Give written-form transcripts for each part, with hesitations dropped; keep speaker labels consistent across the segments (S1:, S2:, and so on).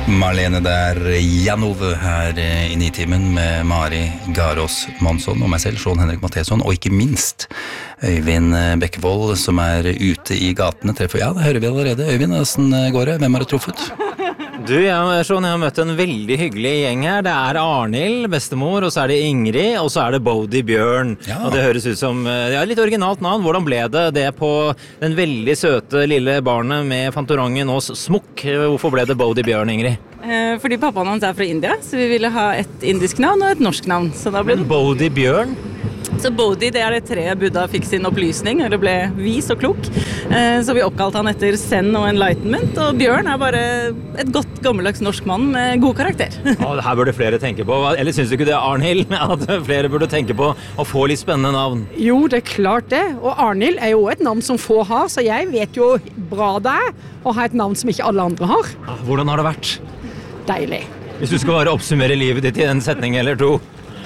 S1: Marlene der, Janove her I Nitimen med Mari Garås Monsson og meg selv, Sean Henrik Matheson, og ikke minst Øyvind Bekkevold, som ute I gatene. Ja, det hører vi allerede. Øyvind, hvordan går det? Hvem har du truffet?
S2: Du, Sean, jeg har møtt en veldig hyggelig gjeng her. Det Arnhild, bestemor, og så det Ingrid, og så det Bodil Bjørn. Ja. Og det høres ut som litt originalt navn. Hvordan ble det på den veldig søte lille barnet med Fantorangen og smukk? Hvorfor ble det Bodil Bjørn, Ingrid?
S3: Fordi pappaen hans fra India, så vi ville ha et indisk navn og et norsk navn. Så da ble det
S2: Bodil Bjørn?
S3: Så Bodhi, det det treet Buddha fikk sin opplysning, eller ble vis og klok. Så vi oppkalte han etter Zen og Enlightenment, og Bjørn bare et godt, gammeldags norsk mann med god karakter.
S2: Ja, det her burde flere tenke på. Eller synes du ikke det, Arnhild, at flere burde tenke på å få litt spennende navn?
S4: Jo, det klart det. Og Arnhild jo et navn som få har, så jeg vet jo bra det å ha et navn som ikke alle andre har.
S2: Ja, hvordan har det vært?
S4: Deilig.
S2: Hvis du skal bare oppsummere livet ditt I en setning eller to.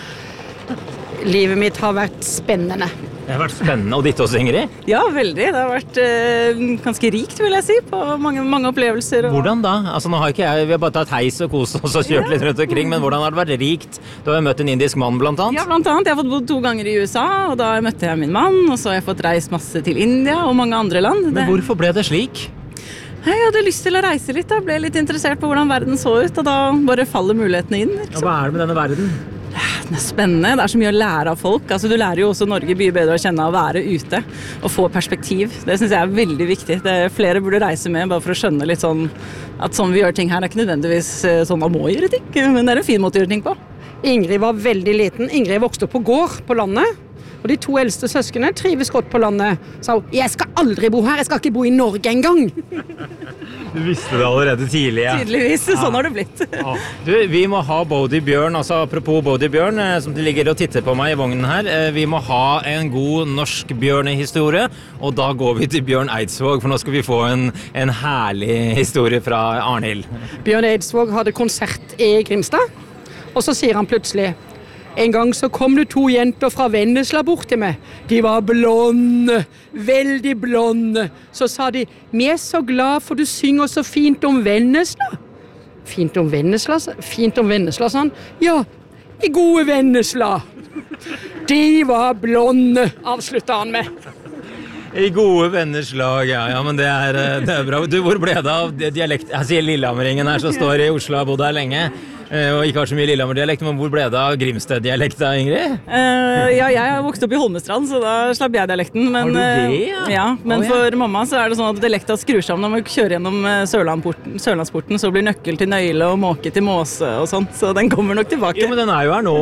S4: Livet mitt har vært spennende.
S2: Det har vært spennende, og ditt også, Ingrid?
S3: Ja, veldig. Det har vært ganske rikt, vil jeg si, på mange opplevelser. Og...
S2: Hvordan da? Altså, nå har ikke vi har bare tatt heis og kos og så kjørt litt rundt omkring, men hvordan har det vært rikt? Du har jo møtt en indisk mann, blant annet.
S3: Ja, blant annet. Jeg har fått bodd 2 ganger I USA, og da møtte jeg min mann, og så har jeg fått reist masse til India og mange andre land.
S2: Men hvorfor ble det slik?
S3: Jeg hadde lyst til å reise litt, da. Ble litt interessert på hvordan verden så ut, og da bare faller mulighetene inn.
S2: Ja, hva det med denne verden?
S3: Det spennende, det så mye å lære av folk. Altså, du lærer jo også Norge mye bedre å kjenne å være ute og få perspektiv. Det synes jeg veldig viktig. Flere burde reise med bare for å skjønne litt sånn at sånn vi gjør ting her ikke nødvendigvis sånn man må gjøre ting, men det en fin måte å gjøre ting på.
S4: Ingrid var veldig liten. Ingrid vokste opp på gård på landet. Og de 2 eldste søskene trives godt på landet. Sa hun, jeg skal aldri bo her, jeg skal ikke bo I Norge engang.
S2: Du visste det allerede tidlig, ja.
S3: Tydeligvis, sånn har det blitt.
S2: Ja. Du, vi må ha Bodil Bjørn, altså apropos Bodil Bjørn, som ligger og titter på meg I vognen her. Vi må ha en god norsk bjørnehistorie, og da går vi til Bjørn Eidsvåg, for nå skal vi få en herlig historie fra Arnhild.
S4: Bjørn Eidsvåg hadde konsert I Grimstad, og så sier han plutselig, en gang så kom det 2 jenter fra Vennesla bort til meg. De var blonde, veldig blonde. Så sa de, vi så glad for du synger så fint om Vennesla. Fint om Vennesla, sa han. Ja, I gode Vennesla. De var blonde, avsluttet han med.
S2: I gode venners lag, ja, men det bra. Du, hvor ble det av dialekt? Jeg sier Lillehammeringen her, som står I Oslo og har bodd her lenge. Og ikke har så mye Lillehammer-dialekt, men hvor ble det av Grimstad-dialekta, Ingrid?
S3: Ja, jeg har vokst opp I Holmestrand, så da slapp jeg dialekten. Men,
S2: har du det, ja?
S3: Ja, men for mamma så det sånn at dialekta skrur sammen når man kjører gjennom Sørlandsporten, så blir nøkkel til nøyle og måke til måse og sånt, så den kommer nok tilbake.
S2: Jo, men den jo her nå.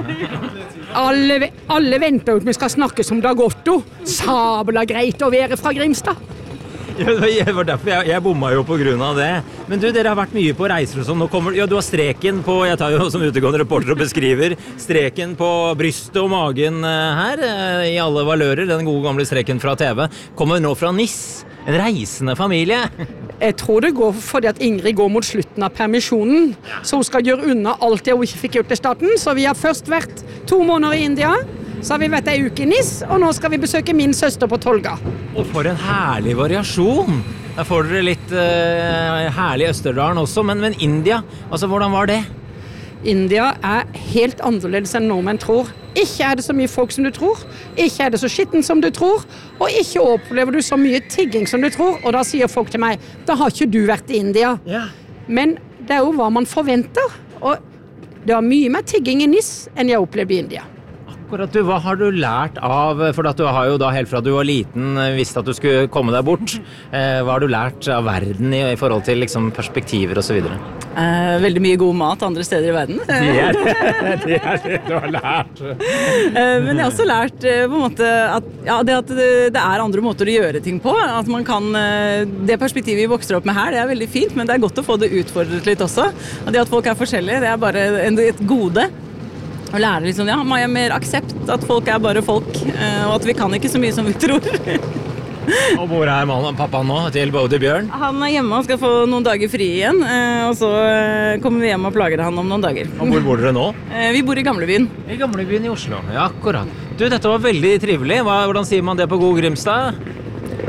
S4: Alle venter ut, vi skal snakke som Dag Otto. Sabla greit å være fra Grimstad.
S2: Ja, det var derfor jeg bomma jo på grunn av det. Men du, dere har vært mye på reiser og sånn. Nå kommer, ja, du har streken på, jeg tar jo som utegående reporter og beskriver, streken på brystet og magen her, I alle valører, den gode gamle streken fra TV. Kommer nå fra Nis, en reisende familie.
S4: Jeg tror det går fordi at Ingrid går mot slutten av permisjonen, så hun skal gjøre unna alt det hun ikke fikk gjort til starten. Så vi har først vært 2 måneder I India, så har vi vært en uke I Nis, og nå skal vi besøke min søster på Tolga.
S2: Og for en herlig variasjon! Der får dere litt herlig Østerdalen også, men India, altså hvordan var det?
S4: India helt annerledes enn nordmenn tror. Ikke det så mye folk som du tror, ikke det så skitten som du tror, og ikke opplever du så mye tigging som du tror, og da sier folk til meg, da har ikke du vært I India.
S2: Ja.
S4: Men det jo hva man forventer, og det var mye mer tigging I Nis enn jeg opplevde I India.
S2: Akkurat du, hva har du lært av, for at du har jo da helt fra du var liten visst at du skulle komme deg bort, hva har du lært av verden I forhold til liksom, perspektiver og så videre?
S3: Veldig mye god mat andre steder I verden.
S2: Det du har lært.
S3: Men jeg har også lært på en måte at, ja, at det andre måter å gjøre ting på, at man kan, det perspektivet vi vokser opp med her, det veldig fint, men det godt å få det utfordret litt også. Og det at folk forskjellige, det bare et gode. Å lære liksom, ja, man mer aksept at folk bare folk, og at vi kan ikke så mye som vi tror.
S2: Og hvor mannen og pappa nå til Bodil Bjørn?
S3: Han hjemme og skal få noen dager fri igjen, og så kommer vi hjem og plager han om noen dager.
S2: Og hvor bor dere nå?
S3: Vi bor I Gamlebyen.
S2: I Gamlebyen I Oslo, ja akkurat. Du, dette var veldig trivelig. Hvordan sier man det på god Grimstad?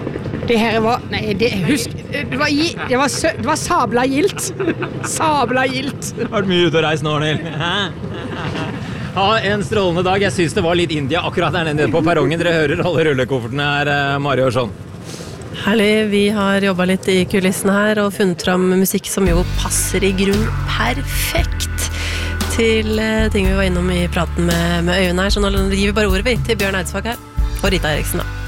S4: Det her var, nei, husk, det var sabla gildt. Sabla gildt.
S2: Har vært mye ute og reist nå, Arnhild. Ha en strålende dag. Jeg synes det var litt India akkurat der nede på perrongen. Dere hører alle rullekoffertene her, Mari og sånn.
S5: Herlig, vi har jobbet litt i kulissene her og funnet fram musikk som jo passer i grunn perfekt til ting vi var innom i praten med Øyvind her. Så nå gir vi bare ordet til Bjørn Eidsvåg her og Rita Eriksen da.